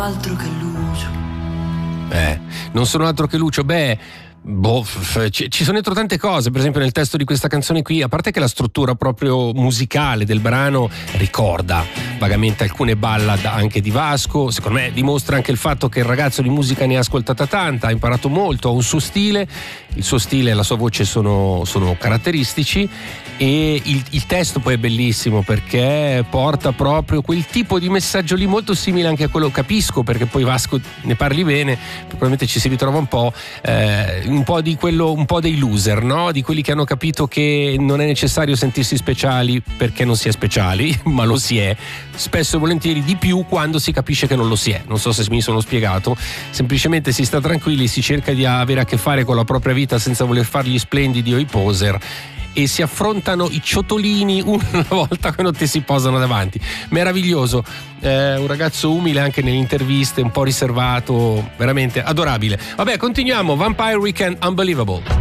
Altro che Lucio. Non sono altro che Lucio. Ci sono dentro tante cose, per esempio nel testo di questa canzone qui, a parte che la struttura proprio musicale del brano ricorda vagamente alcune ballad anche di Vasco, secondo me dimostra anche il fatto che il ragazzo di musica ne ha ascoltata tanta, ha imparato molto, ha un suo stile, il suo stile e la sua voce sono caratteristici, e il testo poi è bellissimo perché porta proprio quel tipo di messaggio lì molto simile anche a quello, capisco perché poi Vasco ne parli bene, probabilmente ci si ritrova un po' di quello, un po' dei loser, no? Di quelli che hanno capito che non è necessario sentirsi speciali perché non si è speciali, ma lo si è, spesso e volentieri di più quando si capisce che non lo si è. Non so se mi sono spiegato, semplicemente si sta tranquilli, si cerca di avere a che fare con la propria vita senza voler fare gli splendidi o i poser, e si affrontano i ciotolini una volta quando ti si posano davanti. Meraviglioso, un ragazzo umile anche nelle interviste, un po' riservato, veramente adorabile. Vabbè, continuiamo. Vampire Weekend, Unbelievable.